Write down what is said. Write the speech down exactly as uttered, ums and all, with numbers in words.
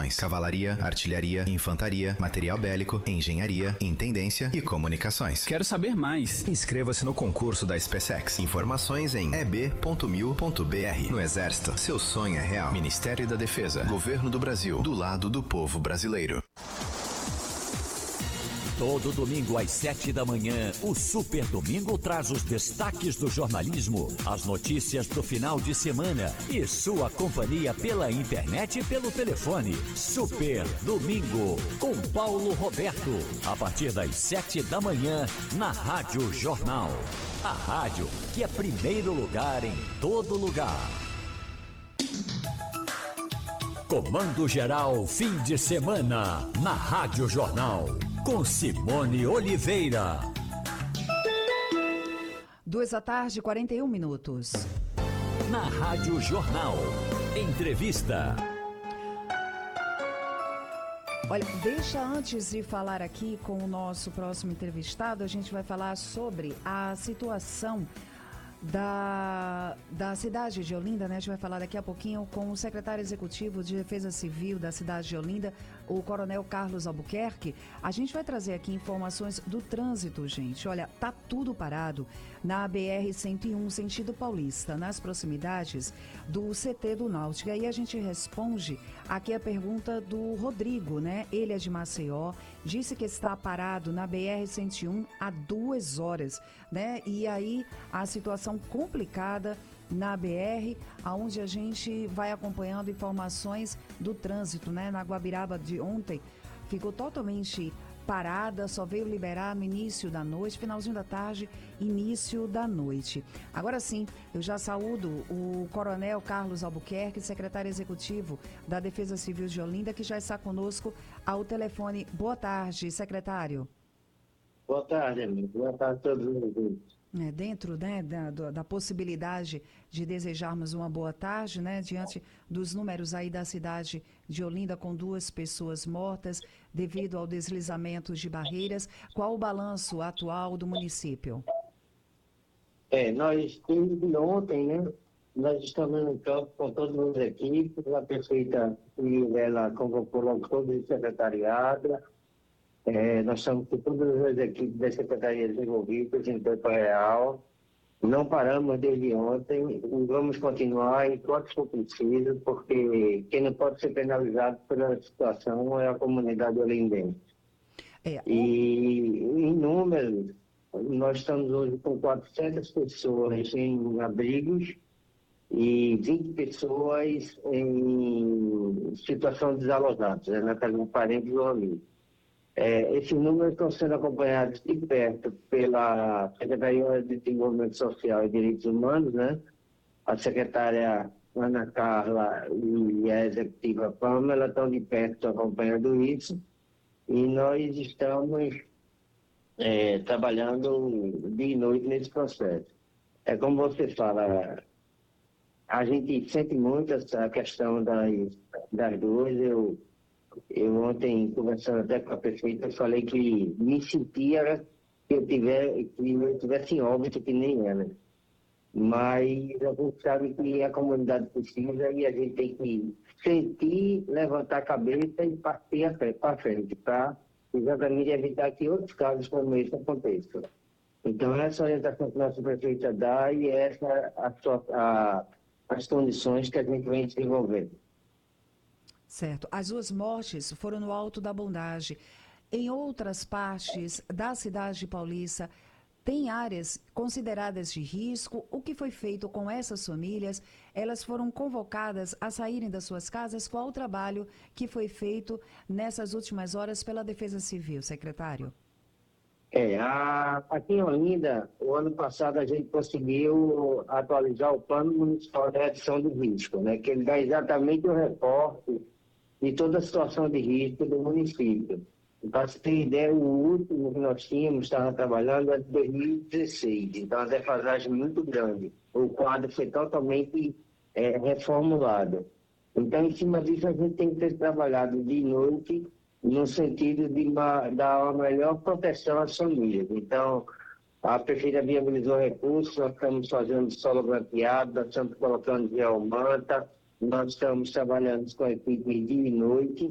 opções: cavalaria, artilharia, infantaria, material bélico, engenharia, intendência e comunicações. Quero saber mais. Inscreva-se no concurso da SpaceX. Informações em e b ponto mil ponto b r. No Exército, seu sonho é real. Ministério da Defesa, Governo do Brasil, do lado do povo brasileiro. Todo domingo às sete da manhã, o Super Domingo traz os destaques do jornalismo, as notícias do final de semana e sua companhia pela internet e pelo telefone. Super Domingo, com Paulo Roberto, a partir das sete da manhã, na Rádio Jornal. A rádio que é primeiro lugar em todo lugar. Comando Geral Fim de Semana, na Rádio Jornal. Com Simone Oliveira. Duas da tarde, quarenta e um minutos. Na Rádio Jornal. Entrevista. Olha, deixa antes de falar aqui com o nosso próximo entrevistado, a gente vai falar sobre a situação Da, da cidade de Olinda, né? A gente vai falar daqui a pouquinho com o secretário executivo de Defesa Civil da cidade de Olinda, o coronel Carlos Albuquerque. A gente vai trazer aqui informações do trânsito, gente. Olha, tá tudo parado na B R cento e um, sentido paulista, nas proximidades do C T do Náutica. E aí a gente responde aqui a pergunta do Rodrigo, né? Ele é de Maceió, disse que está parado na B R cento e um há duas horas, né? E aí a situação complicada na B R, aonde a gente vai acompanhando informações do trânsito, né? Na Guabiraba de ontem ficou totalmente parada, só veio liberar no início da noite, finalzinho da tarde, início da noite. Agora sim, eu já saúdo o coronel Carlos Albuquerque, secretário executivo da Defesa Civil de Olinda, que já está conosco ao telefone. Boa tarde, secretário. Boa tarde, amigo. Boa tarde a todos os ouvintes. É, dentro, né, da, da possibilidade de desejarmos uma boa tarde, né, diante dos números aí da cidade de Olinda, com duas pessoas mortas devido ao deslizamento de barreiras, qual o balanço atual do município? É, nós desde ontem, né, nós estamos no campo com todas as equipes, a prefeita, ela convocou logo todo o secretariado. É, nós estamos com todas as equipes das secretarias envolvidas em tempo real. Não paramos desde ontem e vamos continuar enquanto for preciso, porque quem não pode ser penalizado pela situação é a comunidade olindense. É. E em números, nós estamos hoje com quatrocentas pessoas em abrigos e vinte pessoas em situação desalojada, né, na casa de parentes ou amigos. É, esses números estão sendo acompanhados de perto pela Secretaria de Desenvolvimento Social e Direitos Humanos, né? A secretária Ana Carla e a executiva Pamela estão de perto acompanhando isso e nós estamos é, trabalhando dia e noite nesse processo. É como você fala, a gente sente muito essa questão das, das duas. Eu Eu ontem, conversando até com a prefeita, eu falei que me sentia que eu, tiver, que eu tivesse em óbito, que nem ela. Mas a gente sabe que a comunidade precisa e a gente tem que sentir, levantar a cabeça e partir para frente, para exatamente evitar que outros casos como esse aconteçam. Então, essa orientação que a nossa prefeita dá e essa a, a, as condições que a gente vem desenvolvendo. Certo. As duas mortes foram no Alto da Bondade. Em outras partes da cidade paulista, tem áreas consideradas de risco? O que foi feito com essas famílias? Elas foram convocadas a saírem das suas casas? Qual o trabalho que foi feito nessas últimas horas pela Defesa Civil, secretário? É, a, aqui em Olinda, o ano passado a gente conseguiu atualizar o Plano Municipal de Redução de Risco, né, que ele dá exatamente o reporte de toda a situação de risco do município. Para você ter ideia, o último que nós tínhamos, estava trabalhando, é de dois mil e dezesseis, então a defasagem muito grande. O quadro foi totalmente é, reformulado. Então, em cima disso, a gente tem que ter trabalhado de noite, no sentido de uma, dar uma melhor proteção às famílias. Então, a prefeita viabilizou recursos, nós estamos fazendo solo branqueado, nós estamos colocando geomanta, nós estamos trabalhando com a equipe dia e noite